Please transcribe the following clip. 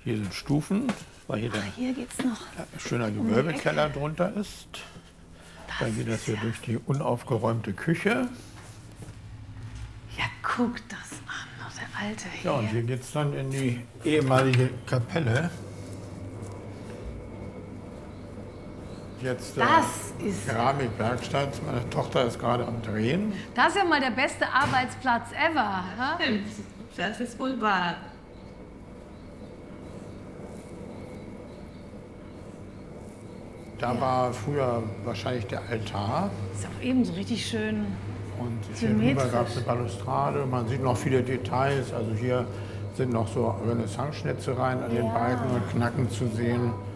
Hier sind Stufen, weil hier Hier geht's noch. ein schöner Gewölbekeller drunter ist. Dann geht das hier durch die unaufgeräumte Küche. Ja, guck das an, noch der alte hier. Ja, und hier geht es dann in die ehemalige Kapelle. Jetzt Das ist- Keramikwerkstatt. Meine Tochter ist gerade am Drehen. Das ist ja mal der beste Arbeitsplatz ever. Ha? Das ist wohl wahr. Da war früher wahrscheinlich der Altar. Ist auch eben so richtig schön. Und hier drüber Symmetrisch. gab es eine Balustrade. Man sieht noch viele Details. Also hier sind noch so Renaissance-Schnitzereien an den Balken und Knacken zu sehen.